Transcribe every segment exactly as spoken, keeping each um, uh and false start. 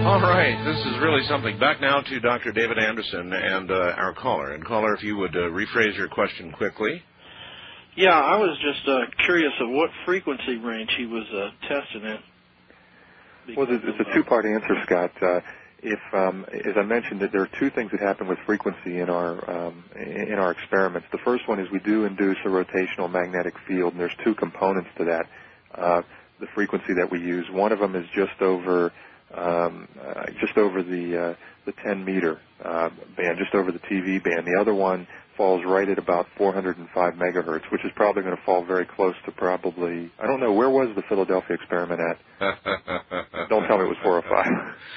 All right, this is really something. Back now to Doctor David Anderson and uh, our caller. And caller, if you would uh, rephrase your question quickly. Yeah, I was just uh, curious of what frequency range he was uh, testing in. Well, it's a two-part answer, Scott. Uh, if, um, as I mentioned, that there are two things that happen with frequency in our um, in our experiments. The first one is we do induce a rotational magnetic field, and there's two components to that. Uh, the frequency that we use, one of them is just over um, uh, just over the uh, the ten meter uh, band, just over the T V band. The other one falls right at about four hundred five megahertz, which is probably going to fall very close to probably, I don't know, where was the Philadelphia experiment at? Don't tell me it was four or five.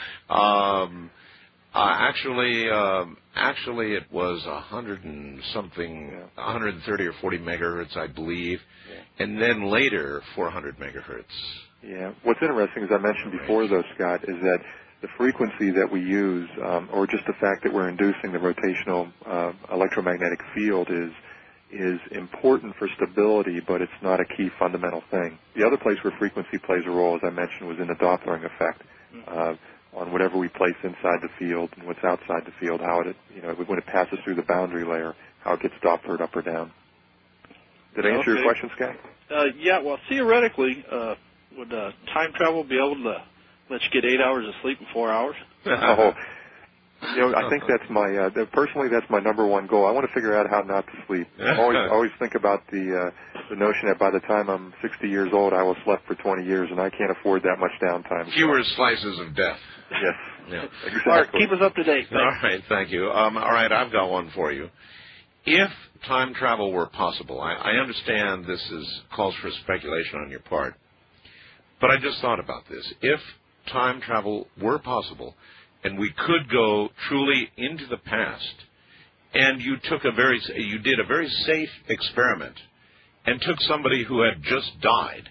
Um, uh, actually, um, actually, it was a hundred and something, yeah. one hundred thirty or forty megahertz, I believe, yeah. And then later four hundred megahertz. Yeah. What's interesting, as I mentioned before, though, Scott, is that the frequency that we use, um, or just the fact that we're inducing the rotational uh, electromagnetic field, is is important for stability, but it's not a key fundamental thing. The other place where frequency plays a role, as I mentioned, was in the Doppling effect. Uh, on whatever we place inside the field and what's outside the field, how it, you know, when it passes through the boundary layer, how it gets Dopplered up or down. Did I answer okay. your question, Scott? Uh, yeah, well, theoretically, uh, would uh, time travel be able to let you get eight hours of sleep in four hours? Oh, you know, I think that's my, uh, personally, that's my number one goal. I want to figure out how not to sleep. I always, always think about the, uh, the notion that by the time I'm sixty years old, I will have slept for twenty years, and I can't afford that much downtime. Fewer slices of death. Yes. Yeah. Exactly. All right, keep us up to date. Thanks. All right, thank you. Um, all right, I've got one for you. If time travel were possible, I, I understand this is calls for speculation on your part, but I just thought about this. If time travel were possible, and we could go truly into the past, and you took a very, you did a very safe experiment, and took somebody who had just died,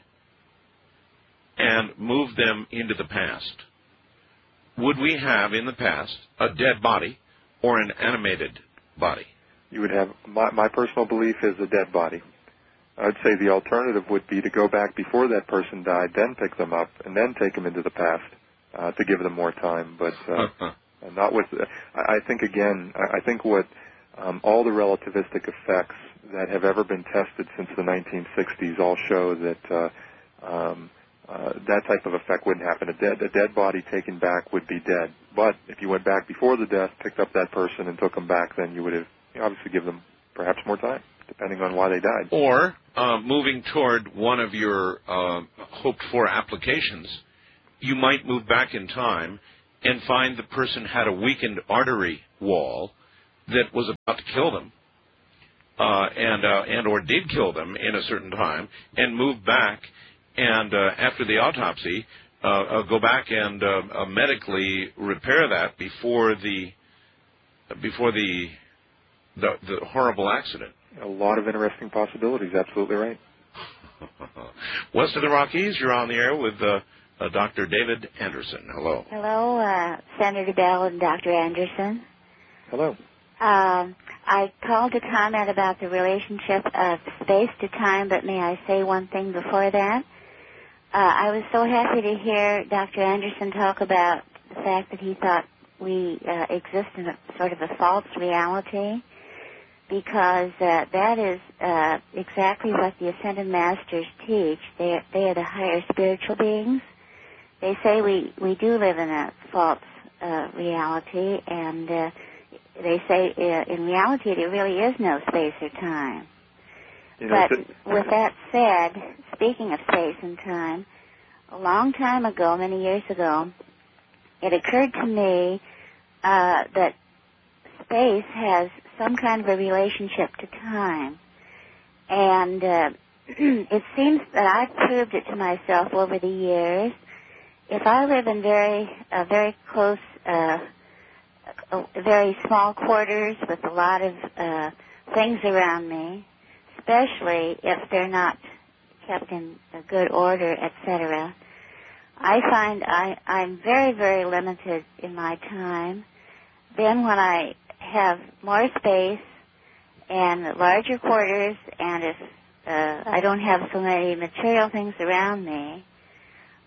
and moved them into the past, would we have in the past a dead body or an animated body? You would have, my, my personal belief is a dead body. I would say the alternative would be to go back before that person died, then pick them up, and then take them into the past uh, to give them more time. But uh, not with, uh, I think, again, I think what um, all the relativistic effects that have ever been tested since the nineteen sixties all show that uh, um, uh, that type of effect wouldn't happen. A dead, a dead body taken back would be dead. But if you went back before the death, picked up that person, and took them back, then you would have you know, obviously give them perhaps more time, depending on why they died. Or, uh, moving toward one of your uh, hoped-for applications, you might move back in time and find the person had a weakened artery wall that was about to kill them, uh, and uh, and or did kill them in a certain time, and move back, and uh, after the autopsy, uh, uh, go back and uh, uh, medically repair that before the before the the, the horrible accident. A lot of interesting possibilities. Absolutely right. West of the Rockies, you're on the air with uh, uh, Doctor David Anderson. Hello. Hello, uh, Senator Bell and Doctor Anderson. Hello. Um, I called to comment about the relationship of space to time, but may I say one thing before that? Uh, I was so happy to hear Doctor Anderson talk about the fact that he thought we uh, exist in a sort of a false reality, because uh, that is uh, exactly what the Ascended Masters teach. They are, they are the higher spiritual beings. They say we, we do live in a false uh, reality, and uh, they say uh, in reality there really is no space or time. You know, but with that said, speaking of space and time, a long time ago, many years ago, it occurred to me uh, that space has some kind of a relationship to time. And uh, it seems that I've proved it to myself over the years. If I live in very, uh, very close, uh, uh, very small quarters with a lot of uh, things around me, especially if they're not kept in a good order, et cetera, I find I, I'm very, very limited in my time. Then when I have more space and larger quarters, and if uh, I don't have so many material things around me,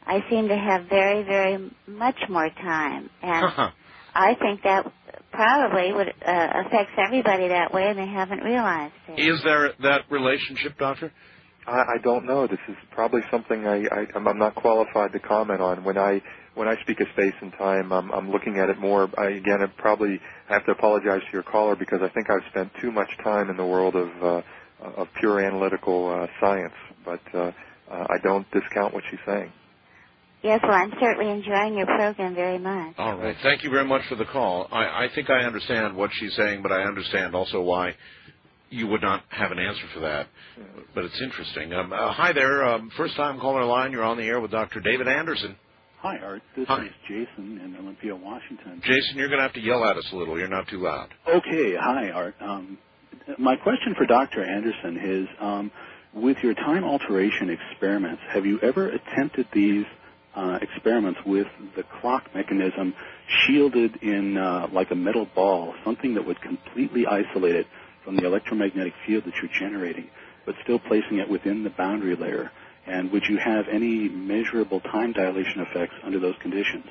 I seem to have very, very much more time. And I think that probably would uh, affects everybody that way, and they haven't realized it. Is there that relationship, Doctor? I, I don't know. This is probably something I, I, I'm I'm not qualified to comment on. When I when I speak of space and time, I'm, I'm looking at it more. I, again, I probably have to apologize to your caller because I think I've spent too much time in the world of uh, of pure analytical uh, science. But uh, uh, I don't discount what she's saying. Yes, well, I'm certainly enjoying your program very much. All right. Thank you very much for the call. I, I think I understand what she's saying, but I understand also why you would not have an answer for that. But it's interesting. Um, uh, hi there. Um, first-time caller line. You're on the air with Doctor David Anderson. Hi, Art. This Hi. is Jason in Olympia, Washington. Jason, you're going to have to yell at us a little. You're not too loud. Okay. Hi, Art. Um, my question for Doctor Anderson is, um, with your time alteration experiments, have you ever attempted these uh, experiments with the clock mechanism shielded in uh, like a metal ball, something that would completely isolate it from the electromagnetic field that you're generating, but still placing it within the boundary layer? And would you have any measurable time dilation effects under those conditions?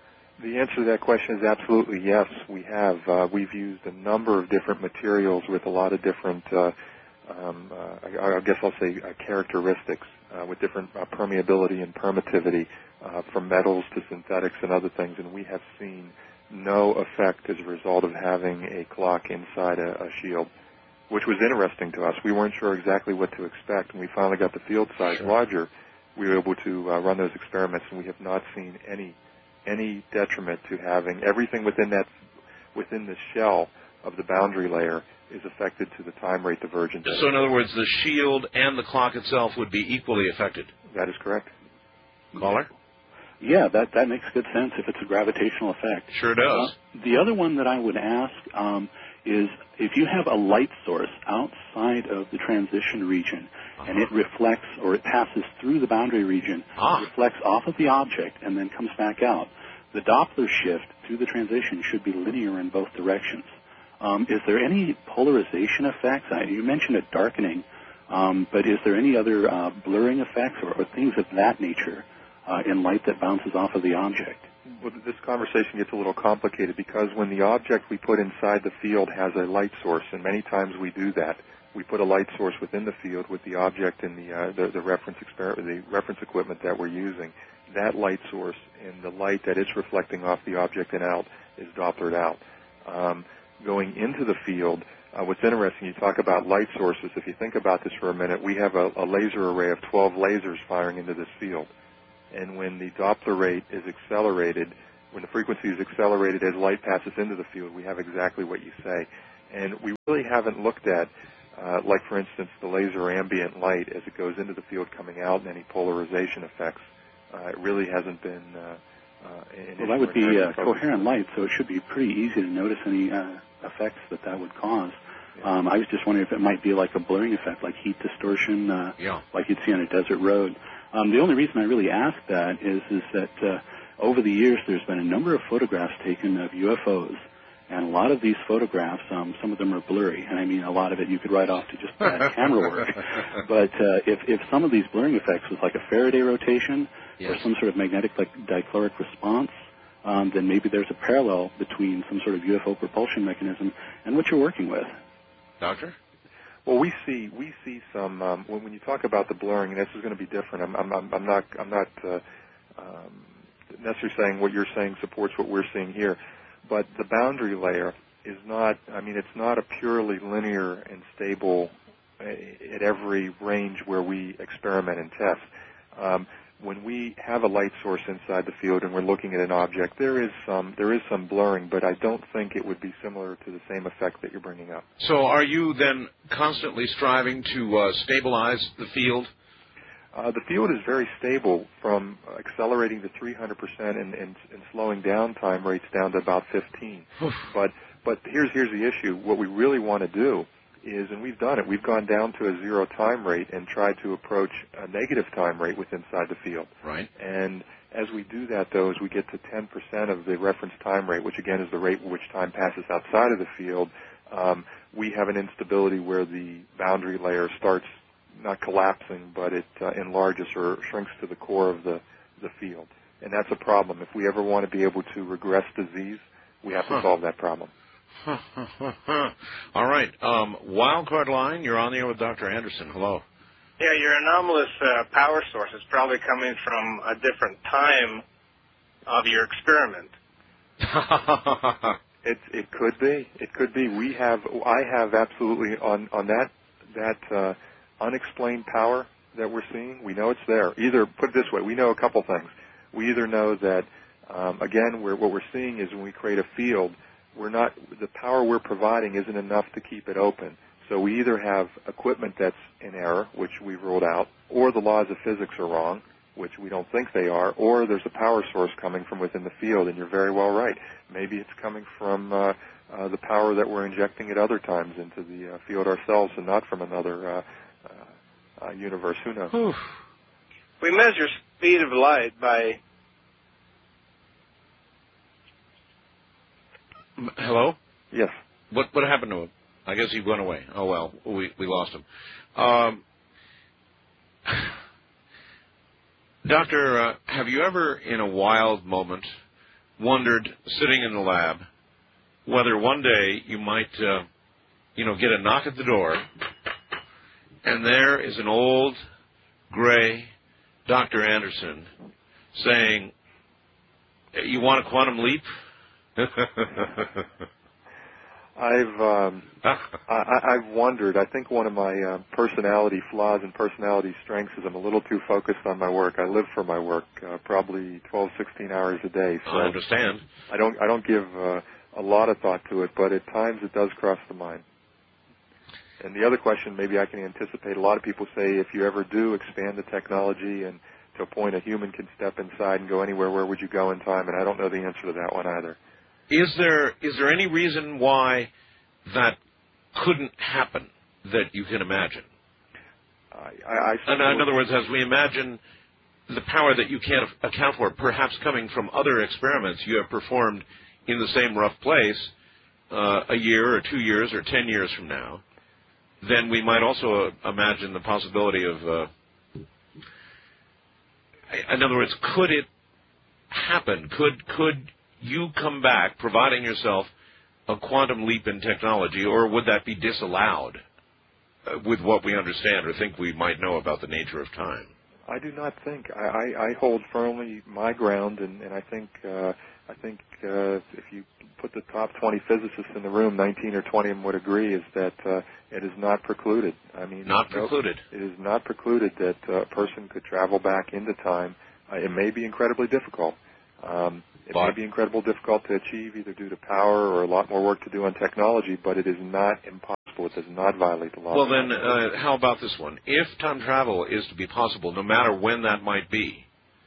The answer to that question is absolutely yes. We have. Uh, we've used a number of different materials with a lot of different, uh, um, uh, I, I guess I'll say, uh, characteristics uh, with different uh, permeability and permittivity, uh, from metals to synthetics and other things, and we have seen no effect as a result of having a clock inside a, a shield, which was interesting to us. We weren't sure exactly what to expect, and we finally got the field size Sure. larger. We were able to uh, run those experiments, and we have not seen any any detriment to having everything within that within the shell of the boundary layer is affected to the time rate divergence. So in other words, the shield and the clock itself would be equally affected. That is correct. Caller? Yeah, that, that makes good sense if it's a gravitational effect. Sure does. Uh, the other one that I would ask um, is if you have a light source outside of the transition region, uh-huh. and it reflects or it passes through the boundary region, ah. reflects off of the object and then comes back out, the Doppler shift through the transition should be linear in both directions. Um, is there any polarization effects? I, you mentioned a darkening, um, but is there any other uh, blurring effects or, or things of that nature uh, in light that bounces off of the object? Well, this conversation gets a little complicated because when the object we put inside the field has a light source, and many times we do that, we put a light source within the field with the object and the uh, the, the reference exper- the reference equipment that we're using. That light source and the light that it's reflecting off the object and out is Dopplered out. Um, going into the field, uh, what's interesting, you talk about light sources. If you think about this for a minute, we have a, a laser array of twelve lasers firing into this field. And when the Doppler rate is accelerated, when the frequency is accelerated as light passes into the field, we have exactly what you say. And we really haven't looked at, uh, like, for instance, the laser ambient light as it goes into the field coming out and any polarization effects. Uh, it really hasn't been uh, uh, an Well, that would be uh, coherent light, so it should be pretty easy to notice any uh, effects that that would cause. Yeah. Um, I was just wondering if it might be like a blurring effect, like heat distortion, uh, yeah. like you'd see on a desert road. Um, the only reason I really ask that is is that uh, over the years there's been a number of photographs taken of U F Os, and a lot of these photographs, um, some of them are blurry, and I mean a lot of it you could write off to just bad camera work. But uh, if, if some of these blurring effects was like a Faraday rotation yes. or some sort of magnetic like dichloric response, um, then maybe there's a parallel between some sort of U F O propulsion mechanism and what you're working with. Doctor? Well, we see we see some um, when, when you talk about the blurring, and this is going to be different. I'm I'm, I'm not I'm not uh, um, necessarily saying what you're saying supports what we're seeing here, but the boundary layer is not. I mean, it's not a purely linear and stable uh, at every range where we experiment and test. Um, when we have a light source inside the field and we're looking at an object, there is some there is some blurring, but I don't think it would be similar to the same effect that you're bringing up. So are you then constantly striving to uh, stabilize the field? Uh, the field is very stable from accelerating to three hundred percent and, and, and slowing down time rates down to about fifteen. but but here's here's the issue. What we really want to do is, and we've done it, we've gone down to a zero time rate and tried to approach a negative time rate with inside the field. Right. And as we do that, though, as we get to ten percent of the reference time rate, which again is the rate at which time passes outside of the field, um, we have an instability where the boundary layer starts not collapsing, but it uh, enlarges or shrinks to the core of the the field. And that's a problem. If we ever want to be able to regress disease, we have huh. to solve that problem. All right. Um, Wildcard line, you're on the air with Doctor Anderson. Hello. Yeah, your anomalous uh, power source is probably coming from a different time of your experiment. it it could be. It could be. We have. I have absolutely on on that that uh, unexplained power that we're seeing. We know it's there. Either put it this way, we know a couple things. We either know that um, again, we're, what we're seeing is when we create a field, we're not the power we're providing isn't enough to keep it open. So we either have equipment that's in error, which we've ruled out, or the laws of physics are wrong, which we don't think they are, or there's a power source coming from within the field, and you're very well right. Maybe it's coming from uh, uh, the power that we're injecting at other times into the uh, field ourselves and not from another uh, uh, uh, universe. Who knows? Oof. We measure speed of light by... Hello? Yes. What what happened to him? I guess he went away. Oh, well, we, we lost him. Um, Doctor, uh, have you ever, in a wild moment, wondered, sitting in the lab, whether one day you might, uh, you know, get a knock at the door, and there is an old, gray Doctor Anderson saying, you want a quantum leap? I've um, I, I've wondered. I think one of my uh, personality flaws and personality strengths is I'm a little too focused on my work. I live for my work, uh, probably twelve, sixteen hours a day. So I understand. I don't I don't give uh, a lot of thought to it, but at times it does cross the mind. And the other question, maybe I can anticipate. A lot of people say if you ever do expand the technology and to a point a human can step inside and go anywhere, where would you go in time? And I don't know the answer to that one either. Is there is there any reason why that couldn't happen that you can imagine? I, I, I in, in other words, as we imagine the power that you can't account for, perhaps coming from other experiments you have performed in the same rough place uh, a year or two years or ten years from now, then we might also uh, imagine the possibility of, uh, in other words, could it happen? Could could you come back, providing yourself a quantum leap in technology, or would that be disallowed uh, with what we understand or think we might know about the nature of time? I do not think. I, I, I hold firmly my ground, and, and I think uh, I think uh, if you put the top twenty physicists in the room, nineteen or twenty of them would agree is that uh, it is not precluded. I mean, not precluded. No, it is not precluded that uh, a person could travel back into time. Uh, it may be incredibly difficult. Um, It but, may be incredibly difficult to achieve either due to power or a lot more work to do on technology, but it is not impossible. It does not violate the law. Well, then, uh, how about this one? If time travel is to be possible, no matter when that might be,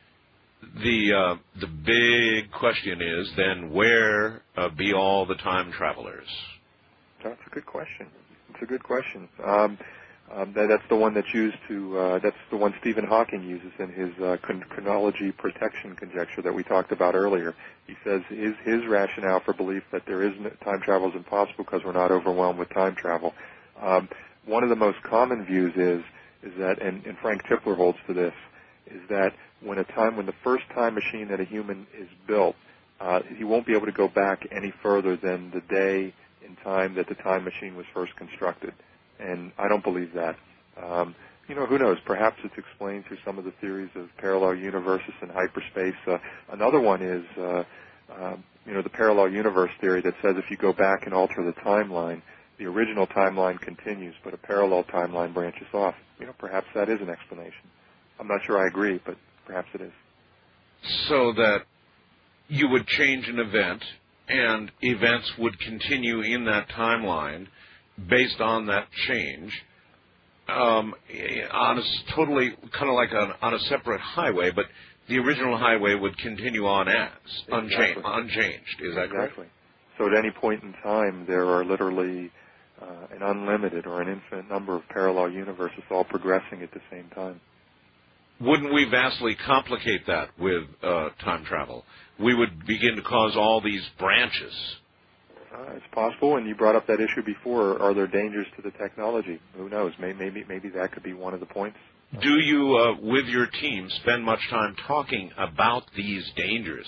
the uh, the big question is then where uh, be all the time travelers? That's a good question. It's a good question. Um, Um, that, that's the one that's used to, uh, that's the one Stephen Hawking uses in his uh, chron- chronology protection conjecture that we talked about earlier. He says his, his rationale for belief that there is no, time travel is impossible because we're not overwhelmed with time travel. Um, one of the most common views is, is that, and, and Frank Tipler holds to this, is that when a time, when the first time machine that a human is built, uh, he won't be able to go back any further than the day in time that the time machine was first constructed. And I don't believe that. Um, you know, who knows? Perhaps it's explained through some of the theories of parallel universes and hyperspace. Uh, another one is, uh, uh, you know, the parallel universe theory that says if you go back and alter the timeline, the original timeline continues, but a parallel timeline branches off. You know, perhaps that is an explanation. I'm not sure I agree, but perhaps it is. So that you would change an event, and events would continue in that timeline based on that change, um, on a totally kind of like a, on a separate highway, but the original highway would continue on as unchanged. Exactly. Unchanged. Is that correct? Exactly. So at any point in time, there are literally uh, an unlimited or an infinite number of parallel universes all progressing at the same time. Wouldn't we vastly complicate that with uh, time travel? We would begin to cause all these branches. Uh, it's possible, and you brought up that issue before. Are there dangers to the technology? Who knows? Maybe, maybe, maybe that could be one of the points Do you, uh, with your team, spend much time talking about these dangers?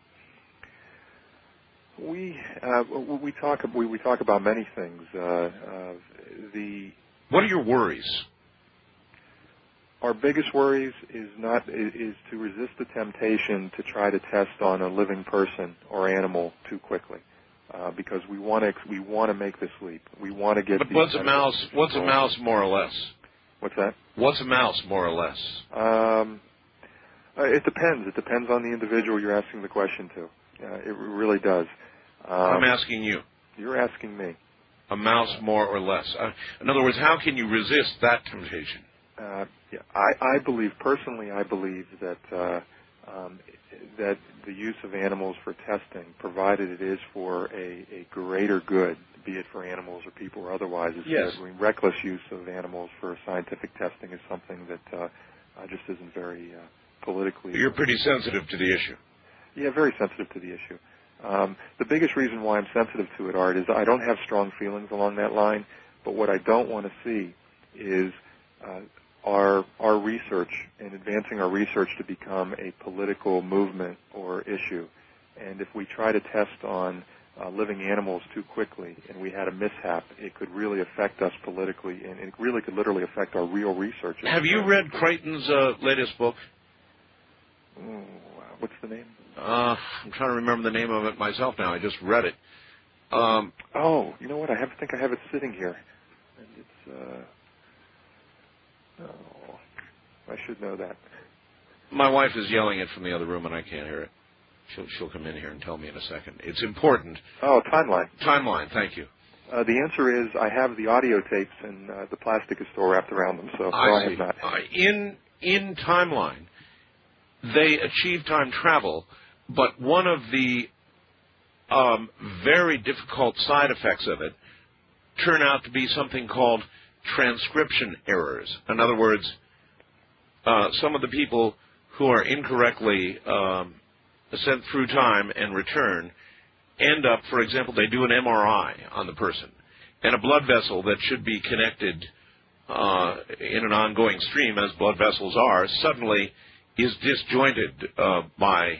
We uh, we talk we, we talk about many things. Uh, uh, the what are your worries? Our biggest worries is not is, is to resist the temptation to try to test on a living person or animal too quickly, uh, because we want to we want to make this leap. We want to get. But what's a mouse? What's a mouse more or less? What's that? What's a mouse more or less? Um, uh, it depends. It depends on the individual you're asking the question to. Uh, it really does. Um, I'm asking you. You're asking me. A mouse more or less. Uh, in other words, how can you resist that temptation? Uh, yeah, I, I believe, personally, I believe that uh, um, that the use of animals for testing, provided it is for a, a greater good, be it for animals or people or otherwise, is yes. good. I mean, reckless use of animals for scientific testing is something that uh, uh, just isn't very uh, politically... You're pretty sensitive to the issue. Yeah, very sensitive to the issue. Um, the biggest reason why I'm sensitive to it, Art, is I don't have strong feelings along that line, but what I don't want to see is uh, our our research and advancing our research to become a political movement or issue. And if we try to test on uh, living animals too quickly and we had a mishap, it could really affect us politically, and it really could literally affect our real research. Have you read Creighton's uh, latest book? Oh, what's the name? Uh, I'm trying to remember the name of it myself now. I just read it. Um, oh, you know what? I have, think I have it sitting here. And it's, uh, oh, I should know that. My wife is yelling it from the other room, and I can't hear it. She'll, she'll come in here and tell me in a second. It's important. Oh, Timeline. Timeline, thank you. Uh, the answer is I have the audio tapes, and uh, the plastic is still wrapped around them, so, so I, I see. have not. Uh, in, in Timeline, they achieve time travel, but one of the um, very difficult side effects of it turn out to be something called transcription errors. In other words, uh, some of the people who are incorrectly um, sent through time and return end up, for example, they do an M R I on the person, and a blood vessel that should be connected uh, in an ongoing stream, as blood vessels are, suddenly is disjointed uh, by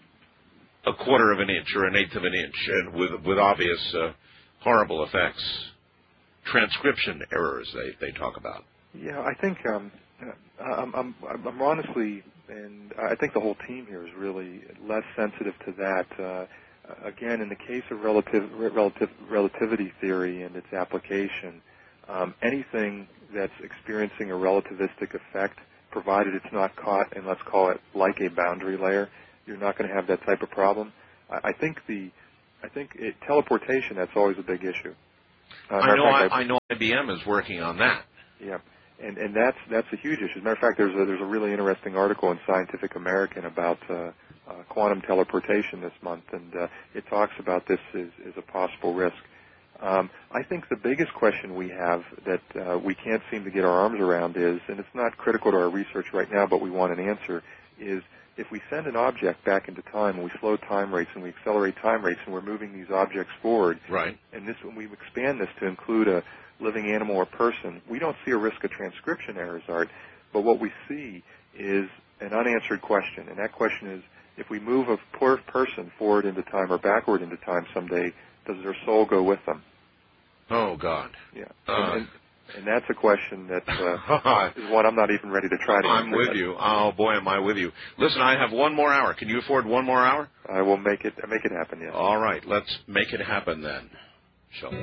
a quarter of an inch or an eighth of an inch, and with with obvious uh, horrible effects. Transcription errors they, they talk about. Yeah, I think um, I'm, I'm, I'm honestly, and I think the whole team here is really less sensitive to that. Uh, again, in the case of relative, relative, relativity theory and its application, um, anything that's experiencing a relativistic effect, provided it's not caught in, let's call it, like a boundary layer, you're not going to have that type of problem. I, I think the, I think it, teleportation, that's always a big issue. Uh, I know. fact, I, I know I B M is working on that. Yeah, and and that's that's a huge issue. As a matter of fact, there's a, there's a really interesting article in Scientific American about uh, uh, quantum teleportation this month, and uh, it talks about this as, as a possible risk. Um, I think the biggest question we have that uh, we can't seem to get our arms around is, and it's not critical to our research right now, but we want an answer, is if we send an object back into time and we slow time rates and we accelerate time rates and we're moving these objects forward, right? And this, when we expand this to include a living animal or person, we don't see a risk of transcription errors, Art, but what we see is an unanswered question, and that question is, if we move a poor person forward into time or backward into time someday, does their soul go with them? Oh, God. Yeah. Uh, and, and, and that's a question that uh, is one I'm not even ready to try to answer. I'm with you. Oh, boy, am I with you. Listen, I have one more hour. Can you afford one more hour? I will make it make it happen, yes. All right. Let's make it happen then. Shall we?